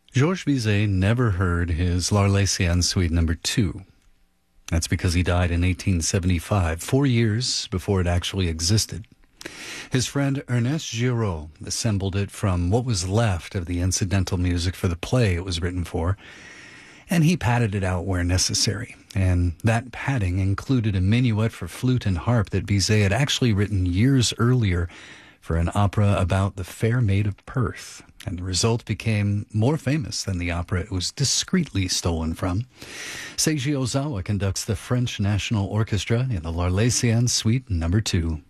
Georges Bizet never heard his L'Arlésienne Suite No. 2. That's because he died in 1875, 4 years before it actually existed. His friend Ernest Giraud assembled it from what was left of the incidental music for the play it was written for, and he padded it out where necessary. And that padding included a minuet for flute and harp that Bizet had actually written years earlier for an opera about the Fair Maid of Perth. And the result became more famous than the opera it was discreetly stolen from. Seiji Ozawa conducts the French National Orchestra in the L'Arlésienne Suite No. 2.